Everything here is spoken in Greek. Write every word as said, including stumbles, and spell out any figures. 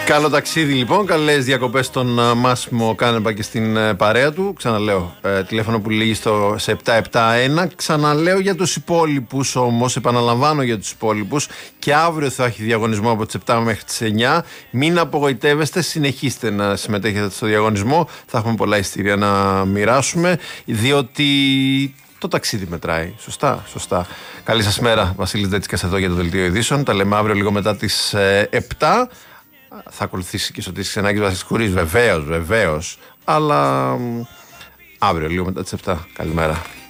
Καλό ταξίδι λοιπόν, καλές διακοπές στον Μάσιμο Κάνεμπα και στην παρέα του. Ξαναλέω, ε, τηλέφωνο που λύγει στο, σε επτά επτά ένα. Ξαναλέω για τους υπόλοιπους όμως, επαναλαμβάνω για τους υπόλοιπους, και αύριο θα έχει διαγωνισμό από τις επτά μέχρι τις εννιά. Μην απογοητεύεστε, συνεχίστε να συμμετέχετε στο διαγωνισμό. Θα έχουμε πολλά εισιτήρια να μοιράσουμε, διότι το ταξίδι μετράει. Σωστά, σωστά. Καλή σας μέρα, Βασίλης Δέτσικας εδώ για το Δελτίο Ειδήσεων. Τα λέμε αύριο λίγο μετά τις ε, επτά. Θα ακολουθήσει και Σωτής Ξενάκης Βασιλικούρης, βεβαίως, βεβαίως. Αλλά αύριο λίγο μετά τις επτά. Καλημέρα.